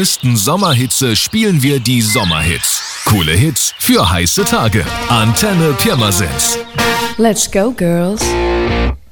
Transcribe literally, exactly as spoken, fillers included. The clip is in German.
größten Sommerhitze spielen wir die Sommerhits. Coole Hits für heiße Tage. Antenne Pirmasens. Let's go, girls.